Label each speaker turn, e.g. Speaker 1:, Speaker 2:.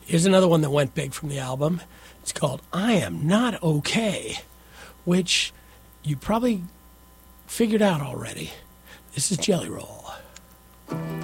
Speaker 1: Here's another one that went big from the album. It's called I Am Not Okay, which you probably figured out already. This is Jelly Roll.